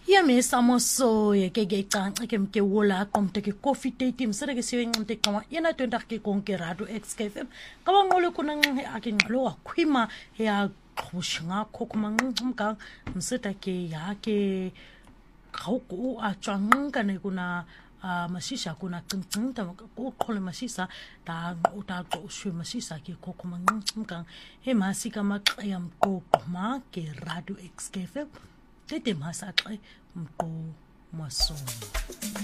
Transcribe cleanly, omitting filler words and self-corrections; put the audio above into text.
Ya me samoso ye ke canca ke mke wola komte ke coffee date msere ke siwe ngante kama yena twenda ke konke radio XKFM kaba ngole kuna nge ake ngalo wa kwima ya khushinga kokuma ngumka mseta ke yake khauku a changa ne kuna masisa kuna tsinta ko khole masisa ta shwe masisa ke kokuma ngumka he masika maqya mqoqo ma ke radio XKFM Tete masaxe mqo masomo